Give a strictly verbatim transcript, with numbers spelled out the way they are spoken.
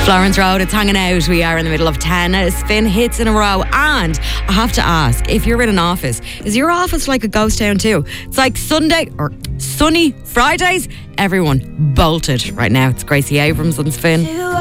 Florence Road, it's hanging out. We are in the middle of ten spin hits in a row. And I have to ask, if you're in an office, is your office like a ghost town too? It's like Sunday or sunny Fridays, everyone bolted right now. It's Gracie Abrams on Spin.